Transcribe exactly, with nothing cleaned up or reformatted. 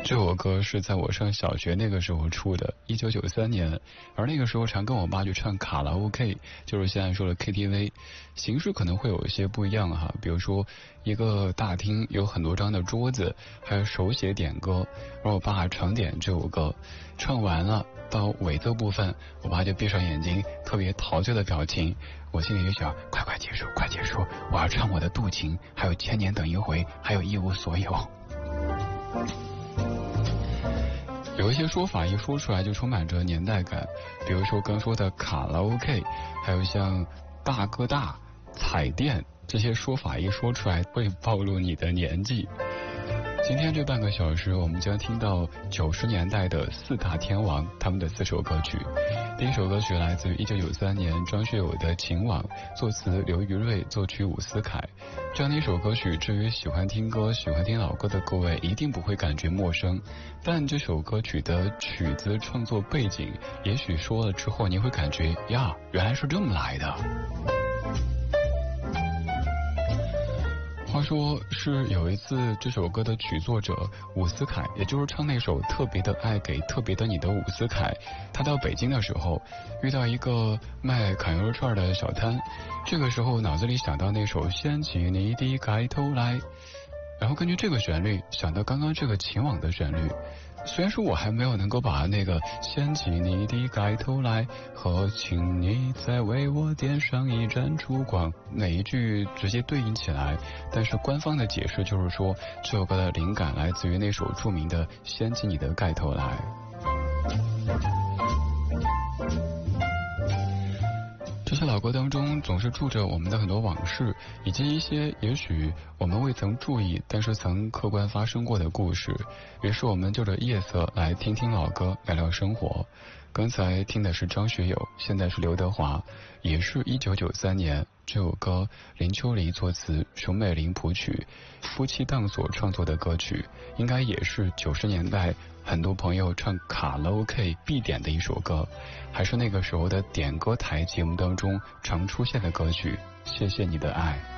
这首歌是在我上小学那个时候出的，一九九三年。而那个时候常跟我妈去唱卡拉 OK， 就是现在说的 K T V， 形式可能会有一些不一样哈。比如说一个大厅有很多张的桌子，还有手写点歌，而我爸常点这首歌，唱完了到尾奏部分，我爸就闭上眼睛，特别陶醉的表情。我心里就想，快快结束，快结束，我要唱我的渡情，还有千年等一回，还有一无所有。有一些说法一说出来就充满着年代感，比如说刚说的卡拉 OK， 还有像大哥大、彩电，这些说法一说出来会暴露你的年纪。今天这半个小时我们将听到九十年代的四大天王他们的四首歌曲。第一首歌曲来自于一九九三年张学友的《情网》，作词刘于瑞，作曲伍思凯。这样的一首歌曲，至于喜欢听歌喜欢听老歌的各位一定不会感觉陌生，但这首歌曲的曲子创作背景也许说了之后你会感觉呀，原来是这么来的。话说是有一次这首歌的曲作者伍思凯，也就是唱那首特别的爱给特别的你的伍思凯，他到北京的时候遇到一个卖烤羊肉串的小摊，这个时候脑子里想到那首掀起你的盖头来，然后根据这个旋律想到刚刚这个情网的旋律。虽然说我还没有能够把那个掀起你的盖头来和请你再为我点上一盏烛光哪一句直接对应起来，但是官方的解释就是说这首歌的灵感来自于那首著名的掀起你的盖头来。这些老歌当中总是住着我们的很多往事，以及一些也许我们未曾注意但是曾客观发生过的故事。于是我们就着夜色来听听老歌，聊聊生活。刚才听的是张学友，现在是刘德华，也是一九九三年，这首歌林秋离作词，熊美玲谱曲，夫妻档所创作的歌曲，应该也是九十年代很多朋友唱卡拉 OK 必点的一首歌，还是那个时候的点歌台节目当中常出现的歌曲。谢谢你的爱。